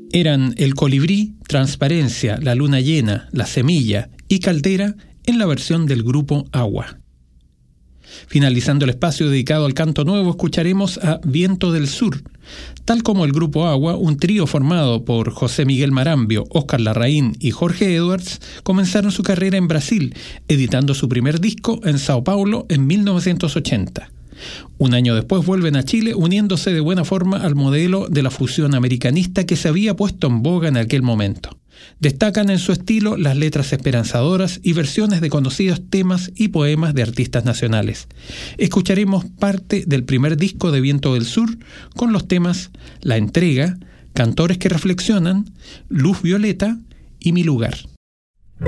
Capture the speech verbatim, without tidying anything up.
Eran El Colibrí, Transparencia, La Luna Llena, La Semilla y Caldera en la versión del grupo Agua. Finalizando el espacio dedicado al canto nuevo, escucharemos a Viento del Sur. Tal como el grupo Agua, un trío formado por José Miguel Marambio, Óscar Larraín y Jorge Edwards comenzaron su carrera en Brasil, editando su primer disco en Sao Paulo en mil novecientos ochenta. Un año después vuelven a Chile, uniéndose de buena forma al modelo de la fusión americanista que se había puesto en boga en aquel momento. Destacan en su estilo las letras esperanzadoras y versiones de conocidos temas y poemas de artistas nacionales. Escucharemos parte del primer disco de Viento del Sur con los temas La Entrega, Cantores que Reflexionan, Luz Violeta y Mi Lugar.